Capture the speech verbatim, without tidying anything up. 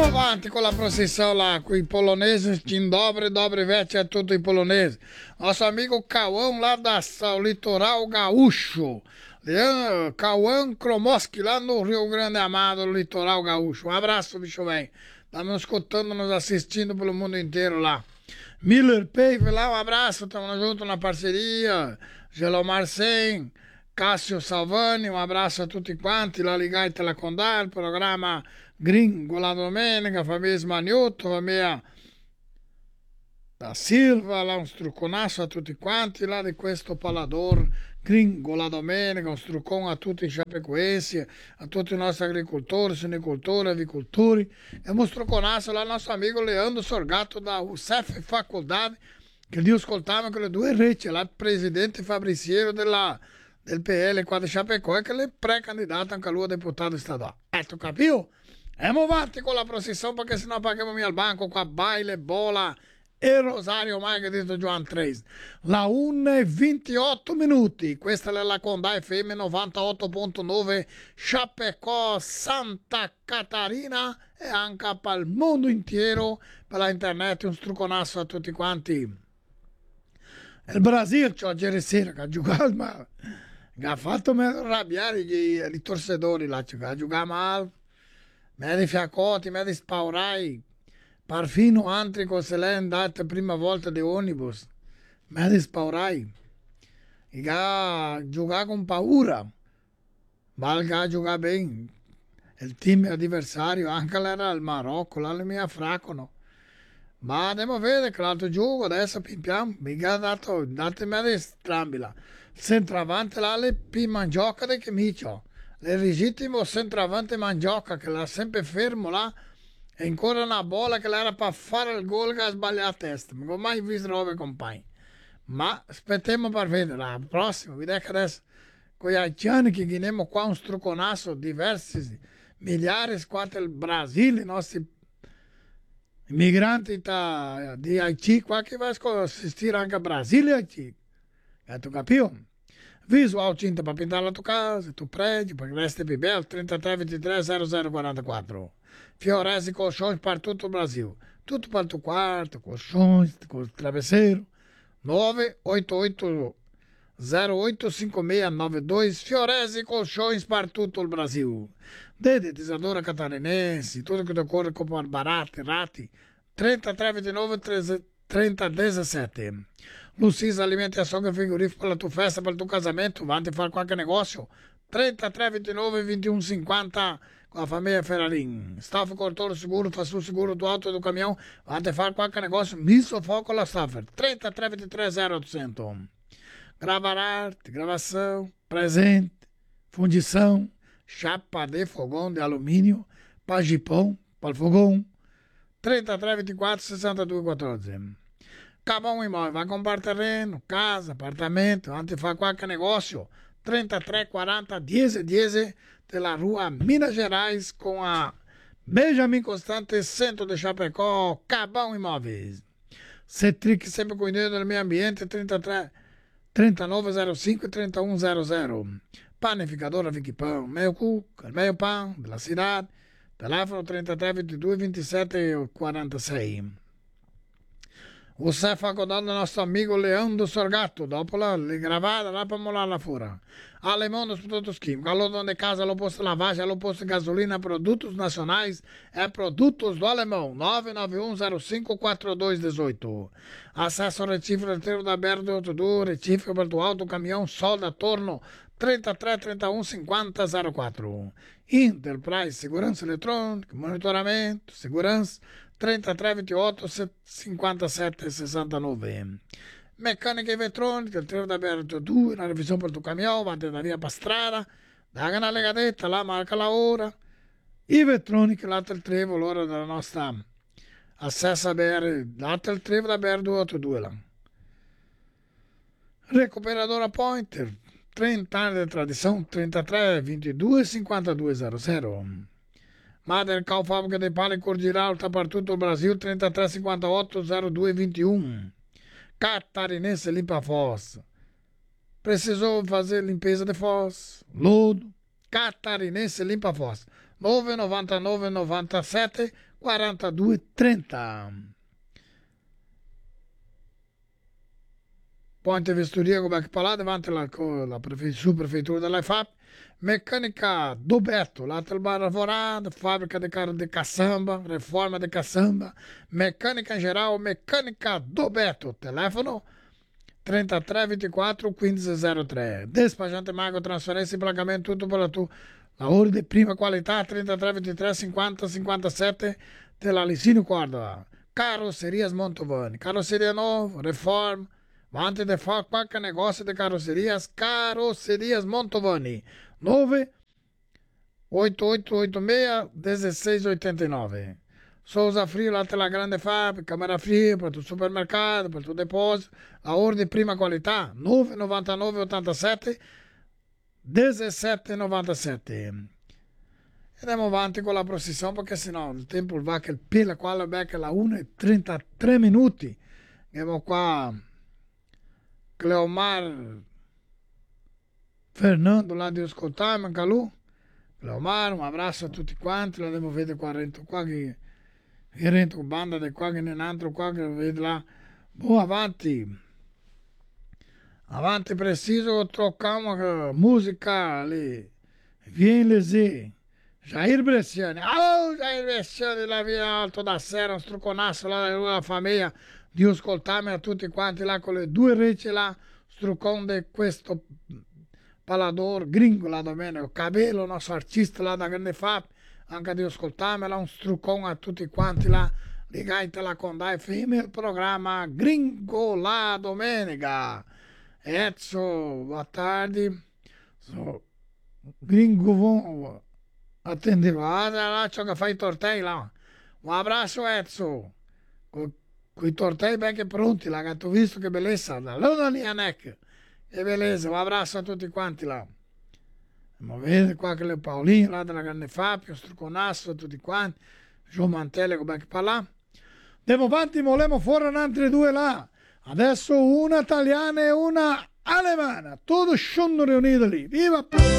avanti con la processione là, con i polonesi, dzień dobry, dobry wieczór a tutti i polonesi. Nosso amigo Cauã lá da, do litoral gaúcho. Leandro, Cauã Kromoski lá no Rio Grande Amado, no litoral gaúcho. Um abraço, bicho velho. Tá nos escutando, nos assistindo pelo mundo inteiro lá. Miller Pave lá, um abraço, estamos juntos na parceria. Gelomar Sen, Cássio Salvani, um abraço a tutti quanti, lá ligati alla Condal, programma Gringo la domenica, famiglia Smaniotto, famiglia da Silva, lá um struconasso a tutti quanti, lá di questo Palador, Gringo la domenica, un strucone a tutti i chapecoensi, a tutti i nostri agricoltori, sinicoltori, avicoltori, e un struconasso lá nosso amigo Leandro Sorgato da U S E F Faculdade, che Dio ascoltava con le due reti, là presidente Fabriciero della, del P L qua di Chapecó, e che è precandidato anche lui a deputato estaduale. Eh, tu capito? Andiamo avanti con la processione perché sennò paghiamo al banco qua baile, bola e rosario mai che detto Joan tre. La una e ventotto minuti, questa è la Condai F M novantotto virgola nove Chapecó, Santa Catarina e anche per il mondo intero, per la internet, un struconasso a tutti quanti. Il Brasile, cioè ieri sera che ha giocato, ma ha fatto me arrabbiare i, i torcedori là, cioè, ha giocato male. Me di fiacotti, me di spaurai, perfino altri che se l'è andata prima volta di ônibus, me di spaurai. E ha giocato con paura, ma ha giocato bene. Il team avversario, anche l'era il Marocco, là le mi affraccano. Ma andiamo a vedere che l'altro gioco adesso pimpiamo, mi ha dato, date me di strambila. Il centravanti là le pi mangioca di che mi c'ho. Il legittimo centravanti Mandioca che l'ha sempre fermo là e ancora una bolla che l'era per fare il gol che ha sbagliato a testa. Non ho mai visto robe compagni. Ma aspettiamo per vedere la prossima. Vedete che adesso con gli haitiani che veniamo qua un struconasso diversi miliardi qua del Brasile, i nostri migranti da, di Haiti qua che va a assistere anche a Brasile e Haiti. E tu capito? Visual tinta para pintar la tua casa, tu prédio, para reste Bibel, trinta e três, vinte e três, zero zero quarenta e quatro. Fiorese colchões para todo o Brasil. Tudo para o teu quarto, colchões, travesseiro. nove oito oito zero oito cinco seis nove dois. Fiorese colchões para todo o Brasil. Dedetizadora catarinense, tudo que decorre como barato, rati. trinta e três, vinte e nove, trinta, dezessete. Lucis Alimentação e Frigorífico para a tua festa, para o teu casamento, vai te fazer qualquer negócio. trinta e três, vinte e nove, vinte e um, cinquenta com a família Ferrarim. Staff Cortor Seguro, faz o seguro do auto e do caminhão, vai te fazer qualquer negócio. Misso Foco La Staffer. trinta e três, vinte e três, zero oitocentos. Gravar arte, gravação, presente, fundição, chapa de fogão de alumínio, para jipão, para o fogão. trinta e três, vinte e quatro, sessenta e dois, quatorze. Cabão Imóvel, vai comprar terreno, casa, apartamento, antes de fazer qualquer negócio. trinta e três, quarenta, dez, dez, pela rua Minas Gerais, com a Benjamin Constante, centro de Chapecó, Cabão Imóveis. Cetric, sempre cuidando do meio ambiente, trinta e três, trinta e nove, zero cinco, trinta e um, zero zero. Panificadora Vicky Pão, meio cuca, meio pão, da cidade. Telefono trinta e três, vinte e dois, vinte e sete, quarenta e seis. Você faculdade do nosso amigo Leandro Sorgato, dopo la gravata, lá para molar lá fora. Alemão dos produtos químicos, alô dono de casa, alô posto de lavagem, alô posto de gasolina, produtos nacionais, é produtos do Alemão, nove nove um zero cinco quatro dois um oito. Acesso ao retífico retiro da Berra do Outro, retífico do alto, caminhão, solda, torno, trinta e três, trinta e um, cinquenta, zero quatro. Enterprise, segurança eletrônica, monitoramento, segurança, trinta e três, vinte e oito, cinquenta e sete, sessenta e nove. Mecânica eletrônica, il trevo da Berto due, una revisione per il tuo cammino, va da via per strada, da una legadetta, là marca la ora. Elettronica, l'altro il trevo, l'ora della nostra accessa B R, l'altro il trevo da B R duecentottantadue là. Recuperadora Pointer, trenta anni di tradizione, trentatré, ventidue, cinquantadue, zero zero. Mader Cal Fábrica de Palha e Cordial, está para todo o Brasil, trinta e três, cinquenta e oito, zero dois, vinte e um. Catarinense Limpa Foz. Precisou fazer limpeza de foz, lodo. Catarinense Limpa Foz. nove nove nove nove sette quarantadue trenta. Ponte Vesturia, come che parlate, davanti alla, alla prefe, subprefeitura della F A P. Meccanica do Beto, lá trabalha lavorada, fábrica de carro de caçamba, reforma de caçamba, mecânica em geral, mecânica do Beto, telefono trinta e três vinte e quatro quinze zero três. Despachante Mago, transferência e pagamento, tudo para tu. Lavoro de prima qualità, trinta e três vinte e três cinquanta cinquantasette, della Licínio Córdoba. Carrocerias Montovani, carroceria nova, reforma, vante de foco, qualquer negócio de carrocerias, Carrocerias Montovani. nove oito oito oito seis seis oito nove. Souza Frio, lá pela grande fábrica, câmara fria para o supermercado, para o depósito, lavoro de prima qualità, nove nove nove oito sette dezessete novanta e sette. E andiamo avanti con la processione perché sennò il tempo va che il pila qua alla becca alla una e trentatré minuti. Andiamo qua Cleomar Fernando là di ascoltarmi anche lui. Cleomar, un abbraccio a tutti quanti, la devo vedere qua dentro qua che che dentro con banda di qua che ne un altro qua che lo vede là. Boh, avanti. Avanti preciso, trocchiamo musica lì. Vieni lì. Jair Bresciani. Oh, Jair Bresciani, la via Alto da Serra, un strucconasso là della famiglia. Di ascoltarmi a tutti quanti là con le due reci là, struccon di questo palador gringo la domenica, Cabello, nostro artista là da grande F anche di ascoltarmi là, un struccon a tutti quanti là, di gaita la condai, firme il programma Gringo la domenica. Ezzo, boa tarde. So, gringo bom, atendeva. Ah, lá, c'ho che fai i tortei là. Un abbraccio Ezzo. Con i tortei ben che pronti là, che tu visto che bellezza. Allora lì a Nec. Che bellezza, un abbraccio a tutti quanti là. Andiamo a vedere qua che le Paolino là della grande Fabio, Struconasso, tutti quanti. Gio Mantelle, come che parla. Andiamo avanti, volemo fuori un'altra due là. Adesso una italiana e una alemana, tutto sciondo riunito lì. Viva!